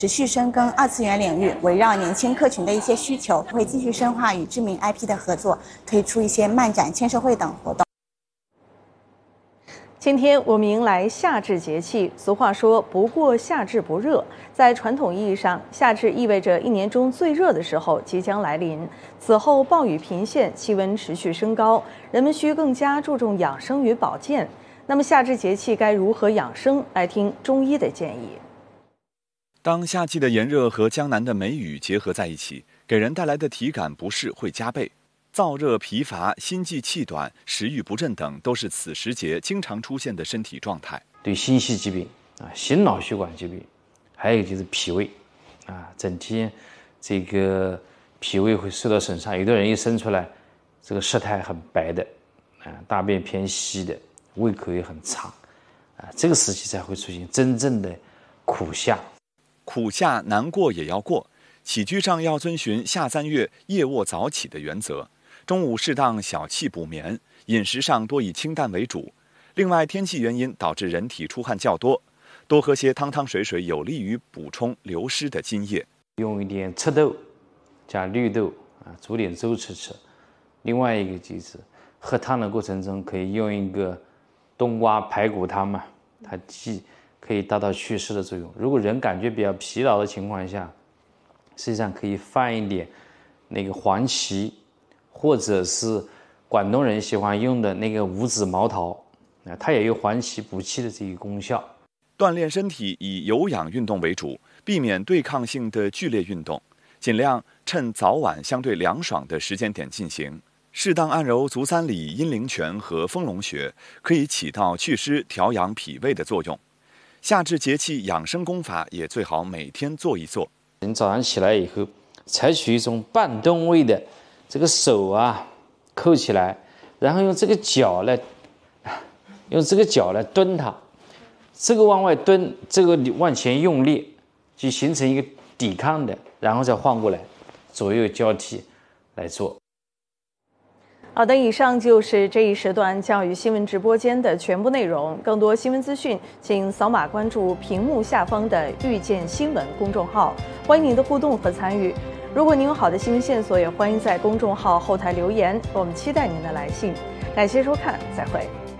持续深耕二次元领域，围绕年轻客群的一些需求，会继续深化与知名 IP 的合作，推出一些漫展、签售会等活动。 今天我们迎来夏至节气，俗话说不过夏至不热。在传统意义上，夏至意味着一年中最热的时候即将来临，此后暴雨频现，气温持续升高，人们需更加注重养生与保健。那么夏至节气该如何养生？来听中医的建议。 当夏季的炎热和江南的梅雨结合在一起，给人带来的体感不适会加倍。燥热、疲乏、心悸气短、食欲不振等都是此时节经常出现的身体状态。 对心系疾病心脑血管疾病，还有一个就是脾胃整体这个脾胃会受到损伤。有的人一生出来，这个舌苔很白的大便偏稀的，胃口也很差这个时期才会出现真正的苦夏。 苦夏难过也要过，起居上要遵循夏3月夜卧早起的原则，中午适当小憩补眠，饮食上多以清淡为主。另外，天气原因导致人体出汗较多，多喝些汤汤水水，有利于补充流失的津液。 用一点赤豆加绿豆煮点粥吃。另外一个就是喝汤的过程中可以用一个冬瓜排骨汤嘛，它既可以达到祛湿的作用。如果人感觉比较疲劳的情况下，实际上可以放一点那个黄芪，或者是广东人喜欢用的那个五子毛桃它也有黄芪补气的这个功效。 锻炼身体以有氧运动为主，避免对抗性的剧烈运动，尽量趁早晚相对凉爽的时间点进行。适当按揉足三里、阴陵泉和丰隆穴，可以起到祛湿、调养脾胃的作用。夏至节气养生功法也最好每天做一做。 你早上起来以后，采取一种半蹲位的，这个手扣起来，然后用这个脚来蹲它，这个往外蹲，这个往前用力，就形成一个抵抗的，然后再换过来，左右交替来做。 好的，以上就是这一时段教育新闻直播间的全部内容。更多新闻资讯，请扫码关注屏幕下方的遇见新闻公众号。欢迎您的互动和参与。如果您有好的新闻线索，也欢迎在公众号后台留言，我们期待您的来信。感谢收看，再会。